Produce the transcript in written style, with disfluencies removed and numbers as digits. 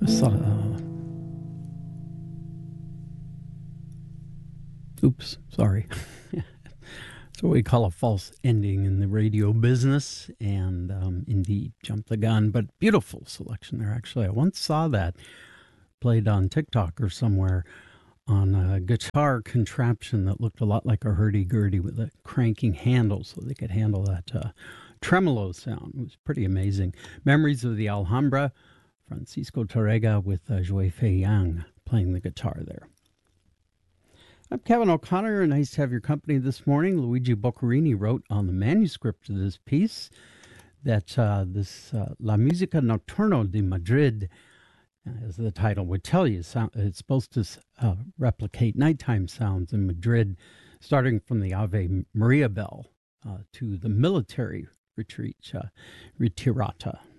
Oops, sorry. That's what we call a false ending in the radio business, and indeed, jumped the gun, but beautiful selection there, actually. I once saw that played on TikTok or somewhere on a guitar contraption that looked a lot like a hurdy-gurdy with a cranking handle so they could handle that tremolo sound. It was pretty amazing. Memories of the Alhambra, Francisco Tárrega with Joey Fei Yang playing the guitar there. I'm Kevin O'Connor. Nice to have your company this morning. Luigi Boccherini wrote on the manuscript of this piece that La Musica Nocturno de Madrid, as the title would tell you, it's supposed to replicate nighttime sounds in Madrid, starting from the Ave Maria bell to the military retreat, Retirata.